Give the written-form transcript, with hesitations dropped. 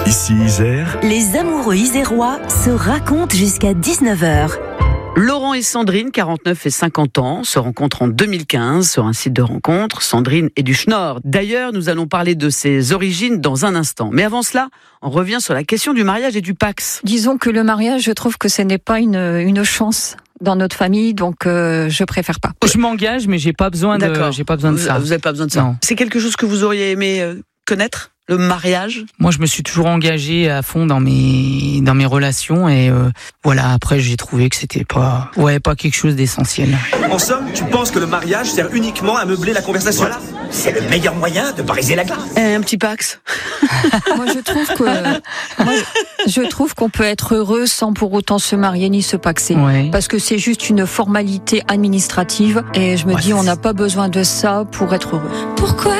Ici Isère. Les amoureux isérois se racontent jusqu'à 19h. Laurent et Sandrine, 49 et 50 ans, se rencontrent en 2015 sur un site de rencontre. Sandrine est du Schnorr. D'ailleurs, nous allons parler de ses origines dans un instant. Mais avant cela, on revient sur la question du mariage et du Pacs. Disons que le mariage, je trouve que ce n'est pas une chance dans notre famille, donc je préfère pas. Je m'engage, mais j'ai pas besoin de ça. Vous n'avez pas besoin de ça. Non. C'est quelque chose que vous auriez aimé connaître, le mariage? Moi, je me suis toujours engagé à fond dans mes relations et voilà. Après, j'ai trouvé que c'était pas quelque chose d'essentiel. En somme, tu penses que le mariage sert uniquement à meubler la conversation? Voilà, c'est le meilleur moyen de pariser la glace. Un petit Pacs. Moi, je trouve qu'on peut être heureux sans pour autant se marier ni se paxer. Ouais. Parce que c'est juste une formalité administrative et je me dis on n'a pas besoin de ça pour être heureux. Pourquoi